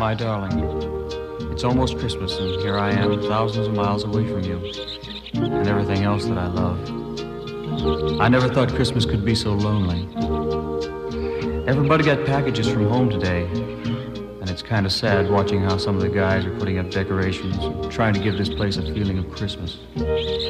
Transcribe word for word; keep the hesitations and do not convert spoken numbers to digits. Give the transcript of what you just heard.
My darling, it's almost Christmas, and here I am, thousands of miles away from you, and everything else that I love. I never thought Christmas could be so lonely. Everybody got packages from home today, and it's kind of sad watching how some of the guys are putting up decorations and trying to give this place a feeling of Christmas.